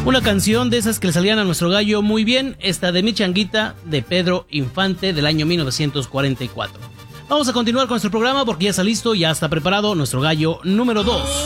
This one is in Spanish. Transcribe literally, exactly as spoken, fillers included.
Una canción de esas que le salían a nuestro gallo muy bien, esta de Mi Changuita, de Pedro Infante, del año mil novecientos cuarenta y cuatro. Vamos a continuar con nuestro programa porque ya está listo, ya está preparado nuestro gallo número dos.